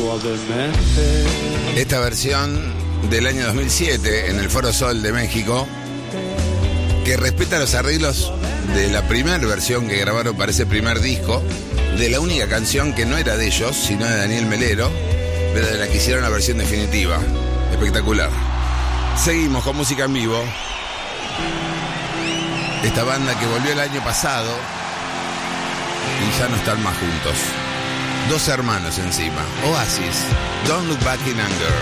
suavemente. Esta versión del año 2007 en el Foro Sol de México, que respeta los arreglos de la primera versión que grabaron para ese primer disco, de la única canción que no era de ellos, sino de Daniel Melero, pero de la que hicieron la versión definitiva. Espectacular. Seguimos con música en vivo. Esta banda que volvió el año pasado y ya no están más juntos. Dos hermanos encima. Oasis, Don't Look Back in Anger.